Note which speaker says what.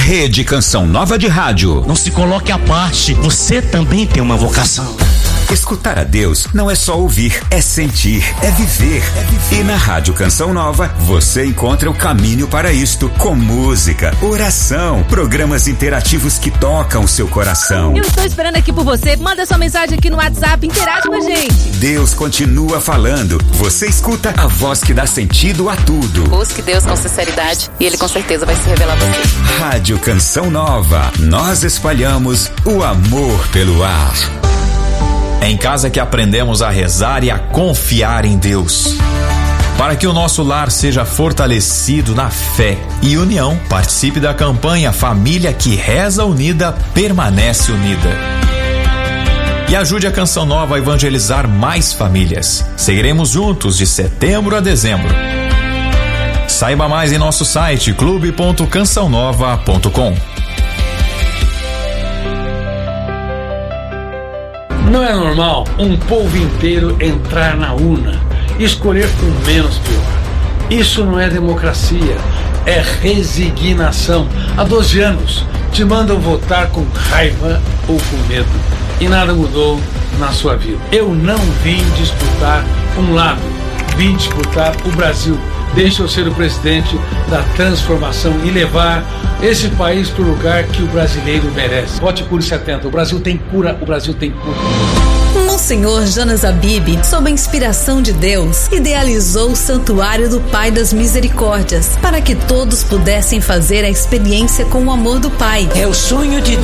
Speaker 1: Rede Canção Nova de Rádio.
Speaker 2: Não se coloque à parte, você também tem uma vocação.
Speaker 1: Escutar a Deus não é só ouvir, é sentir, é viver. E na Rádio Canção Nova, você encontra o caminho para isto, com música, oração, programas interativos que tocam o seu coração.
Speaker 3: Eu estou esperando aqui por você. Manda sua mensagem aqui no WhatsApp, interage com a gente.
Speaker 1: Deus continua falando. Você escuta a voz que dá sentido a tudo.
Speaker 4: Busque Deus com sinceridade e Ele com certeza vai se revelar a você.
Speaker 1: Rádio Canção Nova. Nós espalhamos o amor pelo ar.
Speaker 5: É em casa que aprendemos a rezar e a confiar em Deus. Para que o nosso lar seja fortalecido na fé e união, participe da campanha Família que Reza Unida Permanece Unida. E ajude a Canção Nova a evangelizar mais famílias. Seguiremos juntos de setembro a dezembro. Saiba mais em nosso site clube.cançãonova.com.
Speaker 6: Não é normal um povo inteiro entrar na urna e escolher o menos pior. Isso não é democracia, é resignação. Há 12 anos te mandam votar com raiva ou com medo e nada mudou na sua vida. Eu não vim disputar um lado, vim disputar o Brasil. Deixa eu ser o presidente da transformação e levar esse país para o lugar que o brasileiro merece. Vote Cure 70. O Brasil tem cura, o Brasil tem cura.
Speaker 7: Monsenhor Jonas Abib, sob a inspiração de Deus, idealizou o Santuário do Pai das Misericórdias, para que todos pudessem fazer a experiência com o amor do Pai.
Speaker 2: É o sonho de